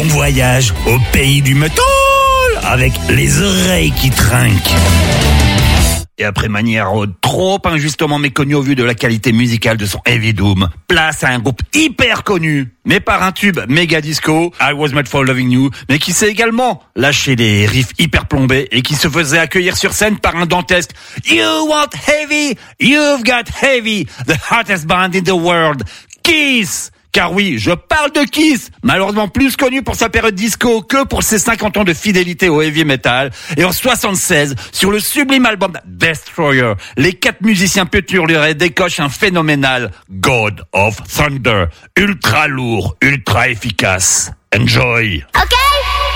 On voyage au pays du métal avec les oreilles qui trinquent. Et après manière trop injustement méconnue au vu de la qualité musicale de son Heavy Doom, place à un groupe hyper connu, mais par un tube méga disco, I Was Made for Loving You, mais qui sait également lâcher des riffs hyper plombés et qui se faisait accueillir sur scène par un dantesque You want heavy, you've got heavy, the hottest band in the world, Kiss. Car oui, je parle de Kiss, malheureusement plus connu pour sa période disco que pour ses 50 ans de fidélité au heavy metal. Et en 76, sur le sublime album Destroyer, les 4 musiciens pétroliers décochent un phénoménal God of Thunder. Ultra lourd, ultra efficace. Enjoy. Okay.